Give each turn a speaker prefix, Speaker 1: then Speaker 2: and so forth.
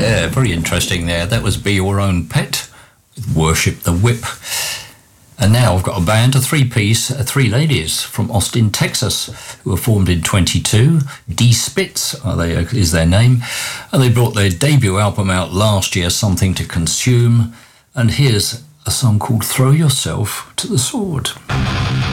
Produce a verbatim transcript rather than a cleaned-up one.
Speaker 1: Yeah, very interesting there. That was Be Your Own Pet, Worship the Whip. And now I've got a band, a three-piece, uh, three ladies from Austin, Texas, who were formed in twenty-two. D Spitz are they, is their name. And they brought their debut album out last year, Something to Consume. And here's a song called Throw Yourself to the Sword.